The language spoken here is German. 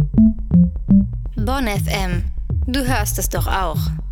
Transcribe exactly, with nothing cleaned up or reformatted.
Bonn F M. Du hörst es doch auch.